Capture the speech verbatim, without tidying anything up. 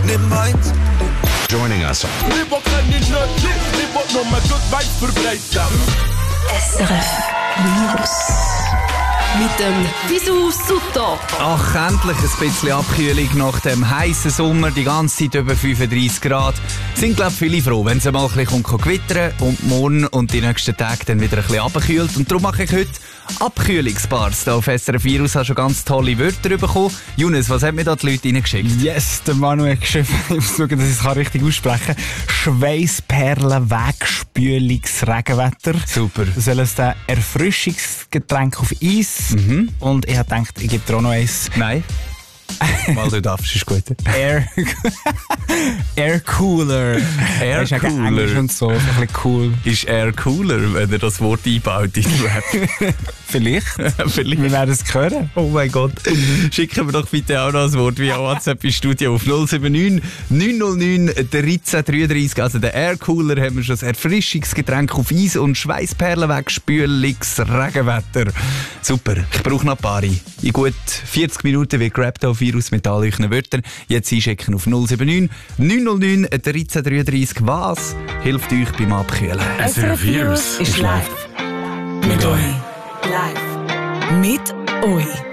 nicht meins. Joining us. S R F Virus. Mit dem Bisou Sutter. Ach, endlich ein bisschen Abkühlung nach dem heißen Sommer, die ganze Zeit über fünfunddreissig Grad. Sind, glaube ich, viele froh, wenn es mal ein bisschen gewittern und morgen und die nächsten Tage dann wieder ein bisschen abkühlt. Und darum mache ich heute Abkühlungsbars. Da auf S R F Virus habe schon ganz tolle Wörter bekommen. Jonas, was haben mir da die Leute reingeschickt? Yes, der Manuel hat geschrieben, ich muss schauen, dass ich es richtig aussprechen kann. Schweissperlen, Wegspülungsregenwetter. Super. Das soll es ein Erfrischungsgetränk auf Eis. Mhm. Und ich habe gedacht, ich gebe dir auch noch eins. Nein. Mal du darfst, ist gut. Air, Air Cooler. Air das ist Cooler. Englisch und so, ein bisschen cool. Ist Air Cooler, wenn er das Wort einbaut in den Rap? Vielleicht. Vielleicht. Wir werden es hören. Oh mein Gott. Schicken wir doch bitte auch noch ein Wort via WhatsApp ins Studio auf null sieben neun neun null neun eins drei drei drei. Also der Air Cooler haben wir schon, das Erfrischungsgetränk auf Eis und Schweissperlen wegspülungsregenwetter. Super. Ich brauche noch ein paar. In gut vierzig Minuten wird gerappt auf Virus mit all euren Wörtern. Jetzt einschicken auf null sieben neun neun null neun eins drei drei drei. Was hilft euch beim Abkühlen? S R F Virus ist live. Mit euch. Live. Mit euch.